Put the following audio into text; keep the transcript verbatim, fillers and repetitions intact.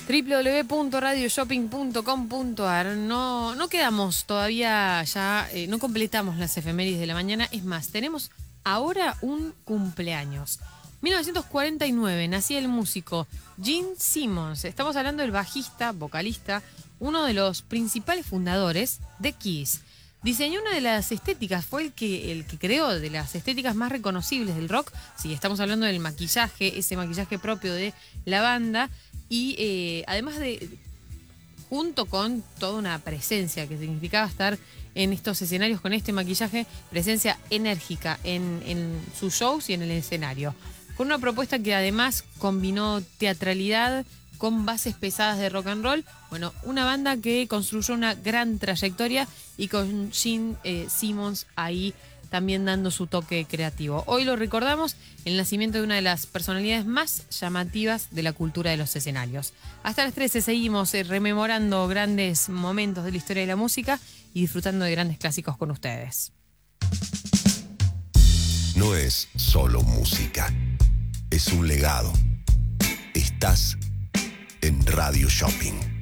doble u doble u doble u punto radio shopping punto com punto a r. No, no quedamos todavía, ya eh, no completamos las efemérides de la mañana. Es más, tenemos ahora un cumpleaños. mil novecientos cuarenta y nueve nacía el músico Gene Simmons. Estamos hablando del bajista, vocalista, uno de los principales fundadores de Kiss. Diseñó una de las estéticas, fue el que, el que creó de las estéticas más reconocibles del rock. Sí, estamos hablando del maquillaje, ese maquillaje propio de la banda. Y eh, además de, junto con toda una presencia que significaba estar en estos escenarios con este maquillaje, presencia enérgica en, en sus shows y en el escenario. Con una propuesta que además combinó teatralidad con bases pesadas de rock and roll. Bueno, una banda que construyó una gran trayectoria y con Gene eh, Simmons ahí también dando su toque creativo. Hoy lo recordamos, el nacimiento de una de las personalidades más llamativas de la cultura de los escenarios. Hasta las trece seguimos eh, rememorando grandes momentos de la historia de la música y disfrutando de grandes clásicos con ustedes. No es solo música, es un legado. Estás en Radio Shopping.